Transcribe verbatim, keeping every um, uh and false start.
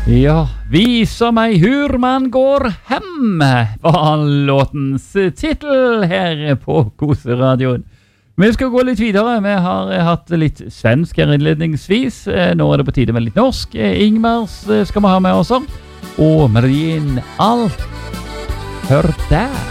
Ja, viser meg hur man går hem, var låtens titel her på Koseradioen. Vi skal gå litt videre. Vi har hatt litt svensk her innledningsvis. Nå er det på tide med litt norsk. Ingmars skal vi ha med også. Og Marien, alt hør der.